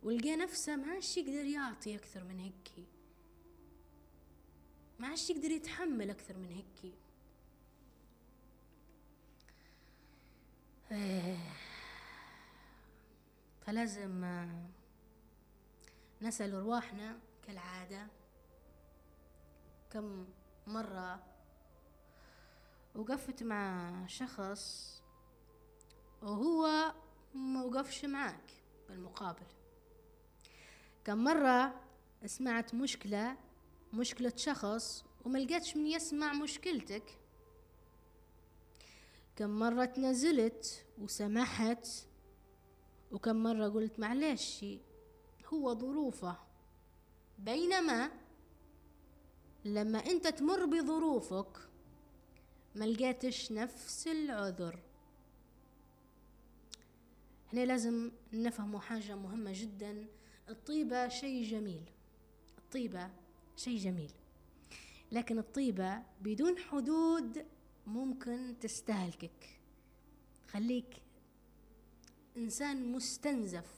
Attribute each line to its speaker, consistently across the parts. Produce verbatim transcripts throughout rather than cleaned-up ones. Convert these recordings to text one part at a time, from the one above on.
Speaker 1: ولقى نفسه ما عادش يقدر يعطي أكثر من هيك، ما عادش يقدر يتحمل أكثر من هيك. فلازم نسأل أرواحنا كالعادة كم مرة وقفت مع شخص وهو ما وقفش معك بالمقابل؟ كم مرة سمعت مشكلة مشكلة شخص وما لقيتش من يسمع مشكلتك؟ كم مرة تنزلت وسمحت، وكم مرة قلت معلش هو ظروفه، بينما لما انت تمر بظروفك ما لقيتش نفس العذر. هنا لازم نفهم حاجة مهمة جدا. الطيبة شيء جميل، الطيبة شيء جميل، لكن الطيبة بدون حدود ممكن تستهلكك، خليك إنسان مستنزف.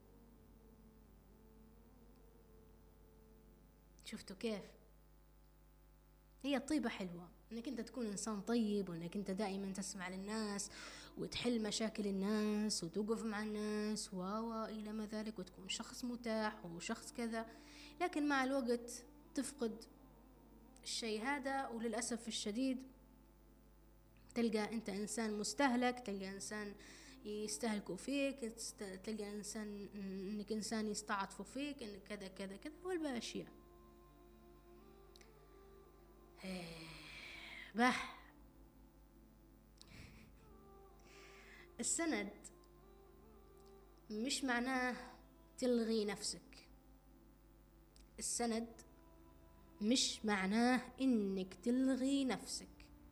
Speaker 1: شفتوا كيف؟ هي الطيبة حلوة، انك انت تكون انسان طيب، وانك انت دائما تسمع للناس وتحل مشاكل الناس وتوقف مع الناس و الى ما ذلك، وتكون شخص متاح وشخص كذا. لكن مع الوقت تفقد الشيء هذا، وللأسف الشديد تلقى انت انسان مستهلك، تلقى انسان يستهلكوا فيك، تلقى انسان انك انسان يستعطفوا فيك، انك كذا كذا كذا والباشياء. به السند مش معناه تلغي نفسك، السند مش معناه انك تلغي نفسك.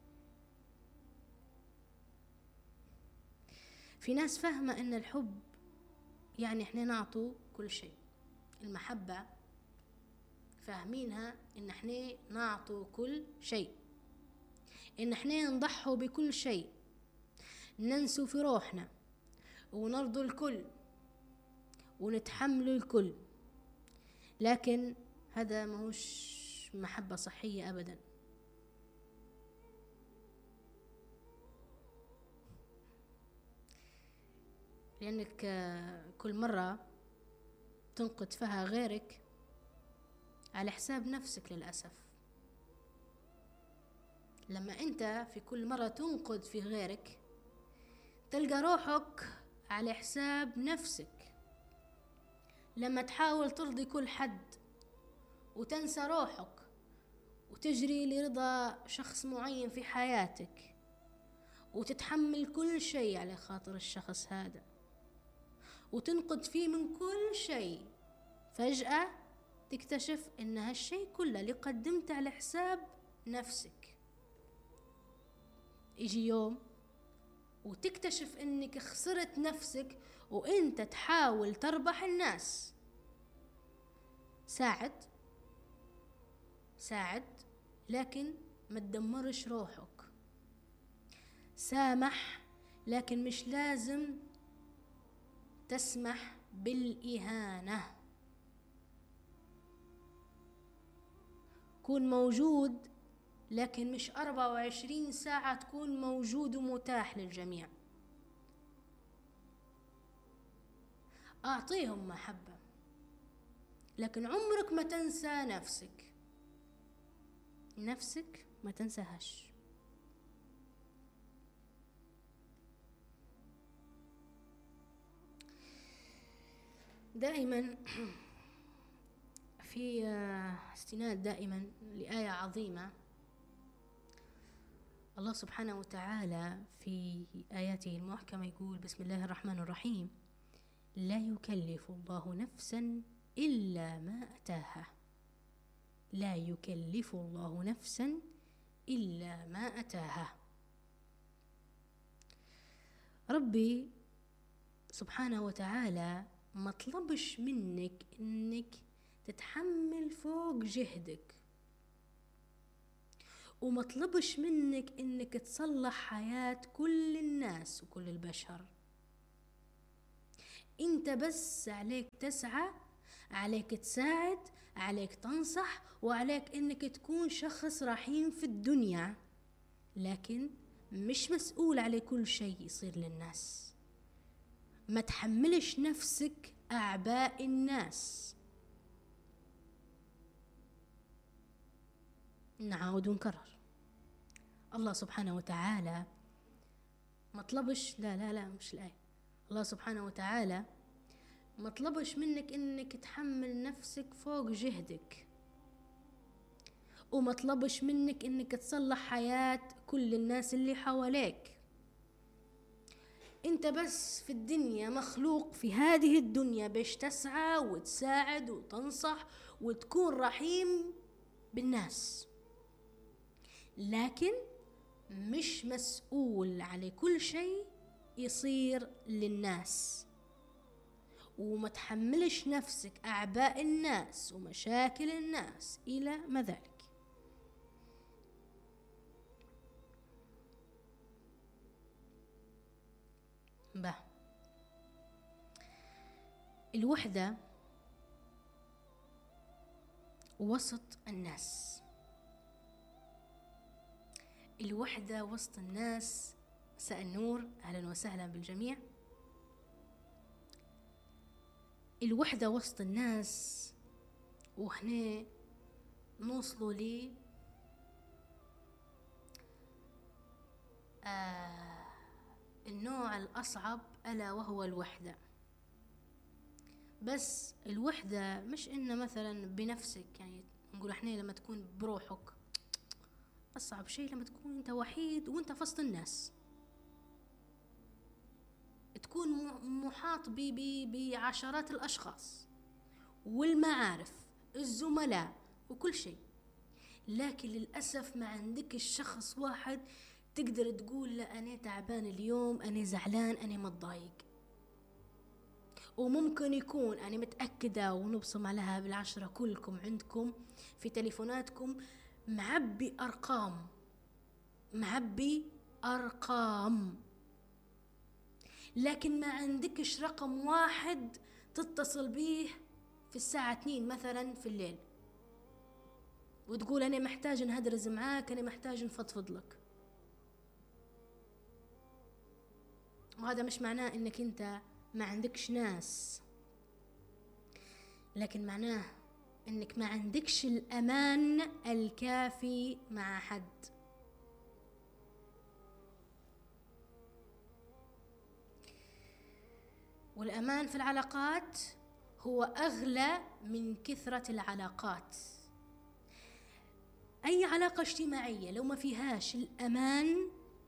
Speaker 1: في ناس فاهمة ان الحب يعني احنا نعطوا كل شيء، المحبة فاهمينها ان احنا نعطوا كل شيء، ان احنا نضحوا بكل شيء، ننسوا في روحنا ونرضوا الكل ونتحمل الكل. لكن هذا ماهوش محبة صحية أبدا. لأنك كل مرة تنقد فيها غيرك على حساب نفسك للأسف. لما أنت في كل مرة تنقد في غيرك تلقى روحك على حساب نفسك. لما تحاول ترضي كل حد وتنسى روحك وتجري لرضا شخص معين في حياتك وتتحمل كل شيء على خاطر الشخص هذا وتنقد فيه من كل شيء، فجأة تكتشف ان هالشيء كله اللي قدمته على حساب نفسك. يجي يوم وتكتشف انك خسرت نفسك وانت تحاول تربح الناس. ساعد ساعد لكن ما تدمرش روحك. سامح لكن مش لازم تسمح بالإهانة. كون موجود لكن مش أربعة وعشرين ساعة تكون موجود ومتاح للجميع. أعطيهم محبة لكن عمرك ما تنسى نفسك. نفسك ما تنساهاش. دائما في استناد دائما لآية عظيمة. الله سبحانه وتعالى في آياته المحكمة يقول: بسم الله الرحمن الرحيم: لا يكلف الله نفسا إلا ما أتاها. لا يكلف الله نفسا إلا ما أتاها. ربي سبحانه وتعالى ما طلبش منك إنك تتحمل فوق جهدك، وما طلبش منك إنك تصلح حياة كل الناس وكل البشر، انت بس عليك تسعى، عليك تساعد، عليك تنصح، وعليك انك تكون شخص رحيم في الدنيا، لكن مش مسؤول على كل شيء يصير للناس. ما تحملش نفسك أعباء الناس. نعاود ونكرر، الله سبحانه وتعالى ما طلبش، لا لا لا مش الآية، الله سبحانه وتعالى ما طلبش منك انك تحمل نفسك فوق جهدك، وما طلبش منك انك تصلح حياة كل الناس اللي حواليك. انت بس في الدنيا مخلوق في هذه الدنيا باش تسعى وتساعد وتنصح وتكون رحيم بالناس، لكن مش مسؤول على كل شيء يصير للناس. وما تحملش نفسك أعباء الناس ومشاكل الناس إلى ما ذلك. به الوحدة وسط الناس، الوحدة وسط الناس. مساء النور، أهلا وسهلا بالجميع. الوحدة وسط الناس، وهنا نوصلوا لي آه النوع الأصعب، ألا وهو الوحدة. بس الوحدة مش إنه مثلا بنفسك، يعني نقول إحنا لما تكون بروحك، أصعب شيء لما تكون أنت وحيد وأنت في وسط الناس، تكون محاط بعشرات الأشخاص والمعارف الزملاء وكل شيء، لكن للأسف ما عندك الشخص واحد تقدر تقول له أنا تعبان اليوم، أنا زعلان، أنا متضايق. وممكن يكون، أنا متأكدة ونبصم عليها بالعشرة كلكم عندكم في تليفوناتكم معبي أرقام، معبي أرقام، لكن ما عندكش رقم واحد تتصل به في الساعة اثنين مثلا في الليل وتقول أنا محتاج نهدرز معاك، أنا محتاج نفضفض لك. وهذا مش معناه إنك أنت ما عندكش ناس، لكن معناه إنك ما عندكش الأمان الكافي مع حد. والأمان في العلاقات هو أغلى من كثرة العلاقات. أي علاقة اجتماعية لو ما فيهاش الأمان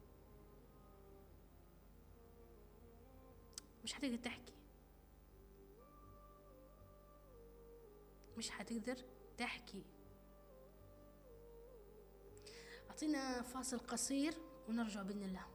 Speaker 1: مش هتقدر تحكي، مش هتقدر تحكي. أعطينا فاصل قصير ونرجع بإذن الله.